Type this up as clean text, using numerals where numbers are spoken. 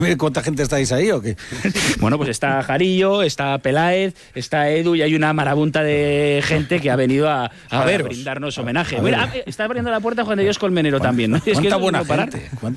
¿Cuánta gente estáis ahí o qué? Bueno, pues está Jarillo, está Peláez, está Edu y hay una marabunta de gente que ha venido a brindarnos homenaje. Mira, está abriendo la puerta Juan de Dios Colmenero también, ¿no? ¿Cuánta buena gente?